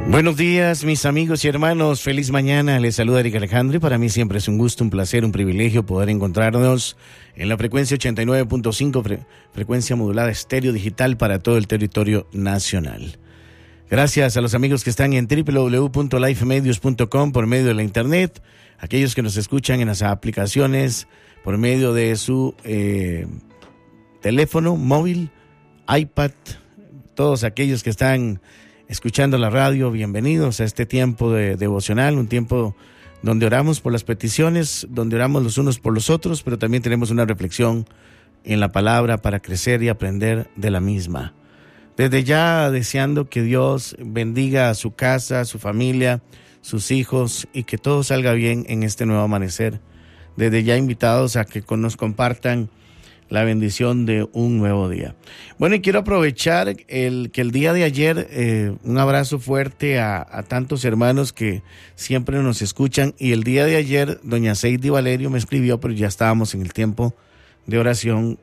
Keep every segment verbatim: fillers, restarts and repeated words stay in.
Buenos días, mis amigos y hermanos. Feliz mañana. Les saluda Eric Alejandro y para mí siempre es un gusto, un placer, un privilegio poder encontrarnos en la frecuencia ochenta y nueve punto cinco, fre- frecuencia modulada estéreo digital para todo el territorio nacional. Gracias a los amigos que están en doble u doble u doble u punto life medios punto com por medio de la internet, aquellos que nos escuchan en las aplicaciones por medio de su eh, teléfono móvil, iPad, todos aquellos que están escuchando la radio, bienvenidos a este tiempo de devocional, un tiempo donde oramos por las peticiones, donde oramos los unos por los otros, pero también tenemos una reflexión en la palabra para crecer y aprender de la misma. Desde ya deseando que Dios bendiga a su casa, a su familia, sus hijos y que todo salga bien en este nuevo amanecer. Desde ya invitados a que nos compartan la bendición de un nuevo día. Bueno, y quiero aprovechar el que el día de ayer, eh, un abrazo fuerte a, a tantos hermanos que siempre nos escuchan, y el día de ayer doña Seidy Valerio me escribió, pero ya estábamos en el tiempo de oración,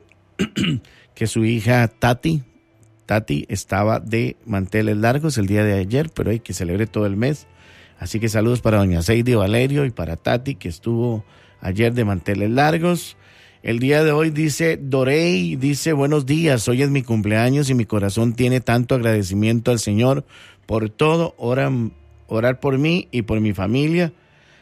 que su hija Tati, Tati estaba de manteles largos el día de ayer, pero hay que celebre todo el mes, así que saludos para doña Seidy Valerio y para Tati, que estuvo ayer de manteles largos. El día de hoy dice Dorey, dice buenos días, hoy es mi cumpleaños y mi corazón tiene tanto agradecimiento al Señor por todo, oran, orar por mí y por mi familia,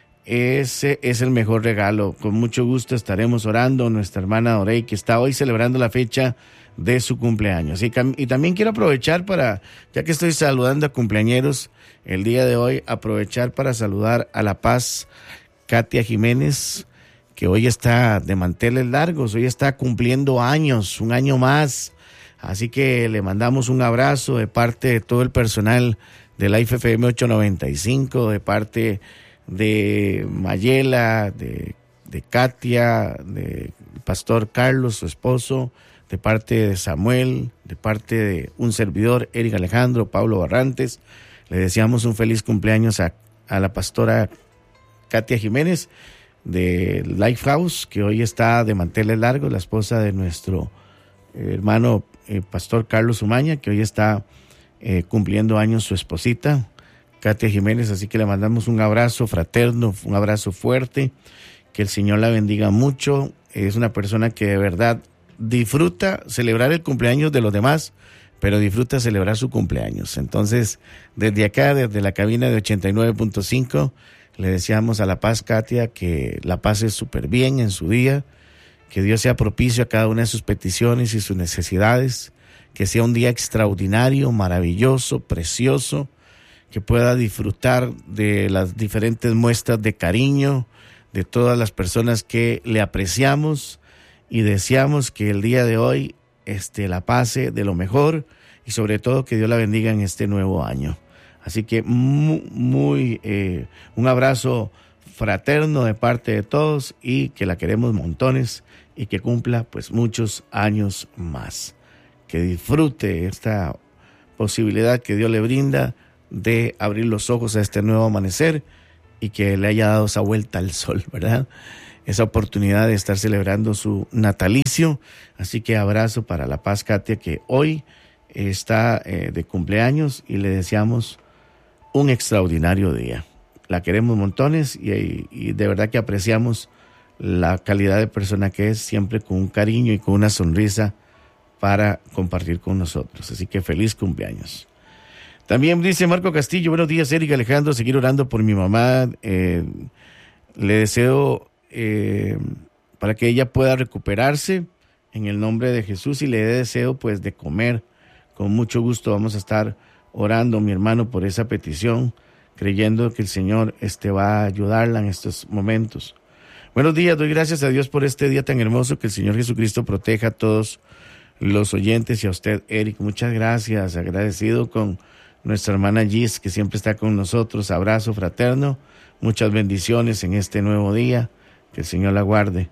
ese es el mejor regalo, con mucho gusto estaremos orando, nuestra hermana Dorey que está hoy celebrando la fecha de su cumpleaños. Y, y también quiero aprovechar para, ya que estoy saludando a cumpleañeros, el día de hoy aprovechar para saludar a La Paz Katia Jiménez, que hoy está de manteles largos, hoy está cumpliendo años, un año más. Así que le mandamos un abrazo de parte de todo el personal de Life F M ochocientos noventa y cinco, de parte de Mayela, de, de Katia, de Pastor Carlos, su esposo, de parte de Samuel, de parte de un servidor, Eric Alejandro, Pablo Barrantes. Le deseamos un feliz cumpleaños a, a la pastora Katia Jiménez de Lifehouse, que hoy está de manteles largos, la esposa de nuestro eh, hermano eh, Pastor Carlos Umaña, que hoy está eh, cumpliendo años su esposita, Katia Jiménez, así que le mandamos un abrazo fraterno, un abrazo fuerte, que el Señor la bendiga mucho. Es una persona que de verdad disfruta celebrar el cumpleaños de los demás, pero disfruta celebrar su cumpleaños. Entonces, desde acá, desde la cabina de ochenta y nueve punto cinco, le deseamos a La Paz, Katia, que la pase súper bien en su día, que Dios sea propicio a cada una de sus peticiones y sus necesidades, que sea un día extraordinario, maravilloso, precioso, que pueda disfrutar de las diferentes muestras de cariño de todas las personas que le apreciamos, y deseamos que el día de hoy este, la pase de lo mejor y sobre todo que Dios la bendiga en este nuevo año. Así que muy, muy eh, un abrazo fraterno de parte de todos y que la queremos montones y que cumpla pues muchos años más. Que disfrute esta posibilidad que Dios le brinda de abrir los ojos a este nuevo amanecer y que le haya dado esa vuelta al sol, ¿verdad? Esa oportunidad de estar celebrando su natalicio. Así que abrazo para La Paz, Katia, que hoy está eh, de cumpleaños y le deseamos un extraordinario día. La queremos montones y, y de verdad que apreciamos la calidad de persona que es, siempre con un cariño y con una sonrisa para compartir con nosotros. Así que feliz cumpleaños. También dice Marco Castillo, buenos días Eric Alejandro, seguir orando por mi mamá. Eh, le deseo eh, para que ella pueda recuperarse en el nombre de Jesús y le deseo pues de comer. Con mucho gusto vamos a estar orando, mi hermano, por esa petición, creyendo que el Señor este, va a ayudarla en estos momentos. Buenos días, doy gracias a Dios por este día tan hermoso, que el Señor Jesucristo proteja a todos los oyentes y a usted, Eric. Muchas gracias, agradecido con nuestra hermana Gis, que siempre está con nosotros. Abrazo fraterno, muchas bendiciones en este nuevo día, que el Señor la guarde.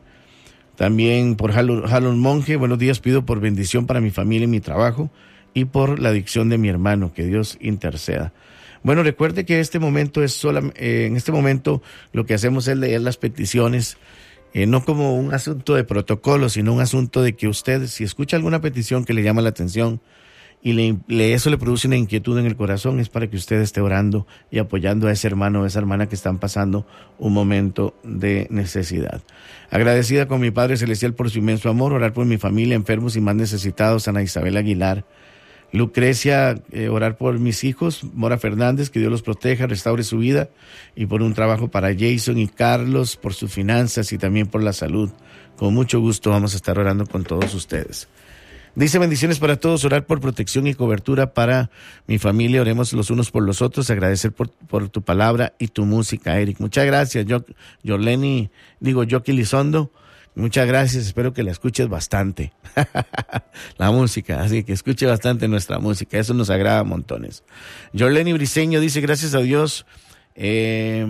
También por Jalón Monje, buenos días, pido por bendición para mi familia y mi trabajo, y por la adicción de mi hermano, que Dios interceda. Bueno, recuerde que este momento es sola, eh, en este momento lo que hacemos es leer las peticiones, eh, no como un asunto de protocolo, sino un asunto de que usted, si escucha alguna petición que le llama la atención y le, le, eso le produce una inquietud en el corazón, es para que usted esté orando y apoyando a ese hermano o esa hermana que están pasando un momento de necesidad. Agradecida con mi Padre Celestial por su inmenso amor, orar por mi familia, enfermos y más necesitados, Ana Isabel Aguilar. Lucrecia, eh, orar por mis hijos, Mora Fernández, que Dios los proteja, restaure su vida, y por un trabajo para Jason y Carlos, por sus finanzas y también por la salud. Con mucho gusto vamos a estar orando con todos ustedes. Dice: bendiciones para todos, orar por protección y cobertura para mi familia, oremos los unos por los otros, agradecer por, por tu palabra y tu música, Eric. Muchas gracias, yo, Yoleni, digo, Yoki Lizondo. Muchas gracias, espero que la escuches bastante, la música, así que escuche bastante nuestra música, eso nos agrada montones. Jorleni Briseño dice: gracias a Dios, eh,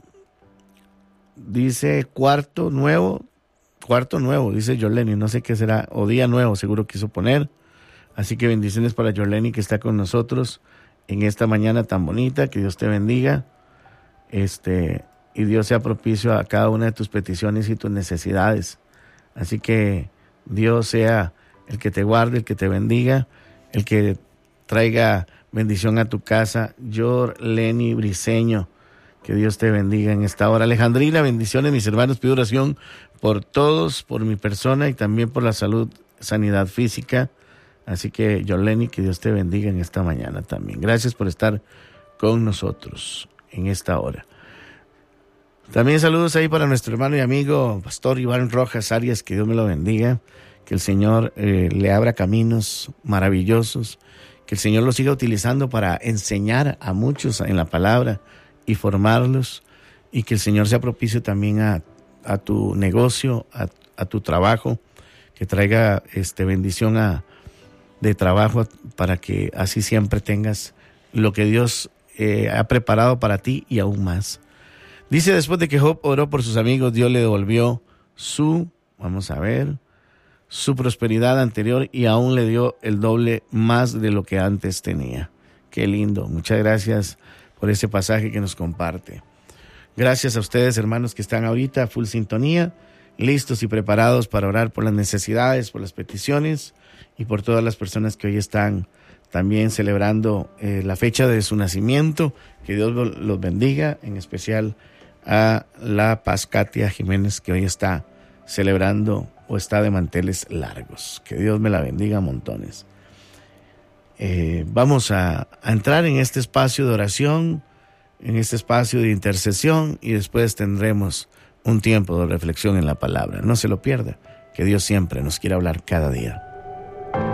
dice cuarto nuevo, cuarto nuevo, dice Jorleni, no sé qué será, o día nuevo seguro quiso poner, así que bendiciones para Jorleni que está con nosotros en esta mañana tan bonita, que Dios te bendiga, este... y Dios sea propicio a cada una de tus peticiones y tus necesidades. Así que Dios sea el que te guarde, el que te bendiga, el que traiga bendición a tu casa. Yorleni Briseño, que Dios te bendiga en esta hora. Alejandrina, bendiciones, mis hermanos, pido oración por todos, por mi persona y también por la salud, sanidad física. Así que Yorleni, que Dios te bendiga en esta mañana también. Gracias por estar con nosotros en esta hora. También saludos ahí para nuestro hermano y amigo Pastor Iván Rojas Arias, que Dios me lo bendiga, que el Señor eh, le abra caminos maravillosos, que el Señor lo siga utilizando para enseñar a muchos en la palabra y formarlos, y que el Señor sea propicio también a, a tu negocio, a, a tu trabajo, que traiga este, bendición a, de trabajo para que así siempre tengas lo que Dios eh, ha preparado para ti y aún más. Dice: después de que Job oró por sus amigos, Dios le devolvió su, vamos a ver, su prosperidad anterior y aún le dio el doble más de lo que antes tenía. Qué lindo. Muchas gracias por ese pasaje que nos comparte. Gracias a ustedes, hermanos, que están ahorita a full sintonía, listos y preparados para orar por las necesidades, por las peticiones y por todas las personas que hoy están también celebrando eh, la fecha de su nacimiento. Que Dios los bendiga, en especial a la Paz Katia Jiménez, que hoy está celebrando o está de manteles largos. Que Dios me la bendiga a montones. Eh, vamos a, a entrar en este espacio de oración, en este espacio de intercesión, y después tendremos un tiempo de reflexión en la palabra. No se lo pierda, que Dios siempre nos quiere hablar cada día.